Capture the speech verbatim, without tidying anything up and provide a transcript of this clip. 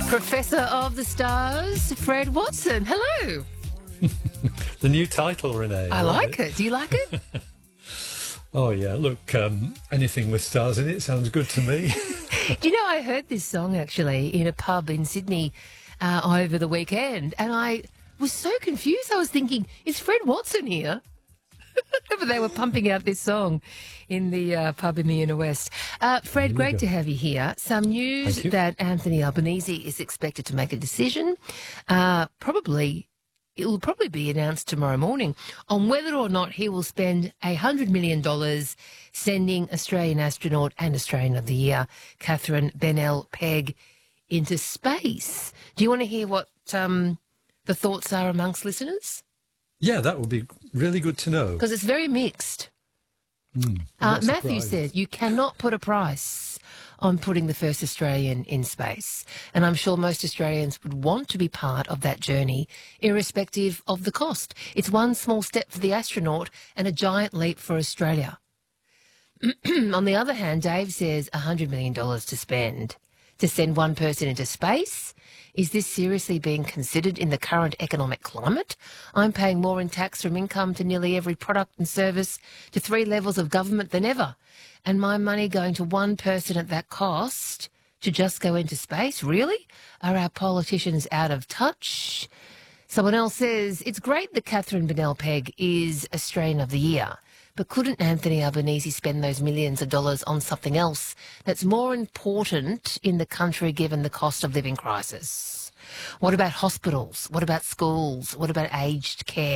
Professor of the Stars, Fred Watson. Hello. The new title, Renee. I, I like it. it. Do you like it? Oh, yeah. Look, um, anything with stars in it sounds good to me. Do you know, I heard this song actually in a pub in Sydney uh, over the weekend, and I was so confused. I was thinking, is Fred Watson here? But they were pumping out this song in the uh, pub in the inner west. Uh, Fred, great go. to have you here. Some news that Anthony Albanese is expected to make a decision. Uh, probably, it will probably be announced tomorrow morning on whether or not he will spend one hundred million dollars sending Australian astronaut and Australian of the Year, Catherine Bennell-Pegg, into space. Do you want to hear what um, the thoughts are amongst listeners? Yeah, that would be really good to know. Because it's very mixed. Mm, uh, Matthew says you cannot put a price on putting the first Australian in space. And I'm sure most Australians would want to be part of that journey, irrespective of the cost. It's one small step for the astronaut and a giant leap for Australia. On the other hand, Dave says one hundred million dollars to spend to send one person into space. Is this seriously being considered in the current economic climate? I'm paying more in tax from income to nearly every product and service to three levels of government than ever. And my money going to one person at that cost to just go into space? Really? Are our politicians out of touch? Someone else says, it's great that Catherine Bennell-Pegg is Australian of the Year, but couldn't Anthony Albanese spend those millions of dollars on something else that's more important in the country given the cost of living crisis? What about hospitals? What about schools? What about aged care?